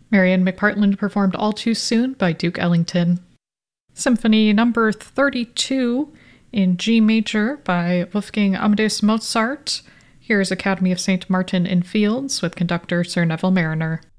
Marian McPartland performed All Too Soon by Duke Ellington. Symphony No. 32 in G major by Wolfgang Amadeus Mozart. Here's Academy of St. Martin in Fields with conductor Sir Neville Mariner.